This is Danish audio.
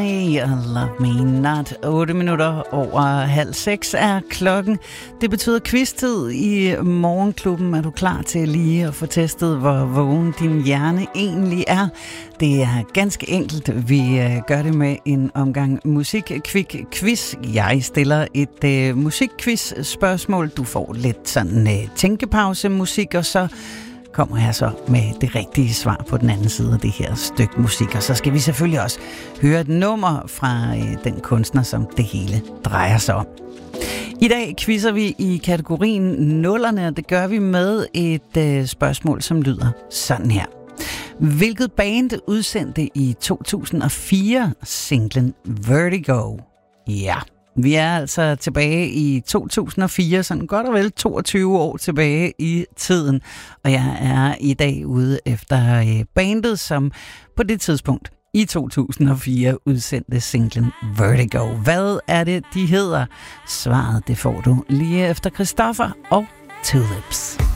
Coldplay og Love Me Not. 8 minutter over 5:30 er klokken. Det betyder quiz-tid i Morgenklubben. Er du klar til lige at få testet, hvor vågen din hjerne egentlig er? Det er ganske enkelt. Vi gør det med en omgang musik-quiz. Jeg stiller et musik-quiz-spørgsmål. Du får lidt sådan tænkepause-musik, og så kommer jeg så med det rigtige svar på den anden side af det her stykke musik. Og så skal vi selvfølgelig også høre et nummer fra den kunstner, som det hele drejer sig om. I dag quizzer vi i kategorien nullerne, og det gør vi med et spørgsmål, som lyder sådan her. Hvilket band udsendte i 2004 singlen Vertigo? Ja, vi er altså tilbage i 2004, sådan godt og vel 22 år tilbage i tiden. Og jeg er i dag ude efter bandet, som på det tidspunkt i 2004 udsendte singlen Vertigo. Hvad er det, de hedder? Svaret det får du lige efter Christoffer og Tulips.